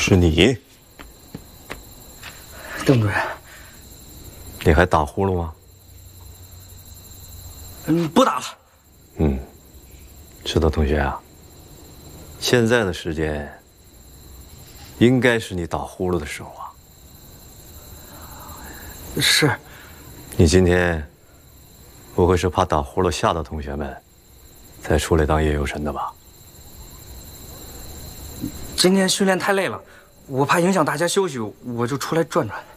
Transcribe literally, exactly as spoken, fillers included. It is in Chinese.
是你， 邓主任， 你还打呼噜吗？ 嗯，不打了。 嗯，知道同学啊，现在的时间应该是你打呼噜的时候啊。 是。 你今天不会是怕打呼噜吓到同学们，才出来当夜游神的吧？ 今天训练太累了，我怕影响大家休息，我就出来转转。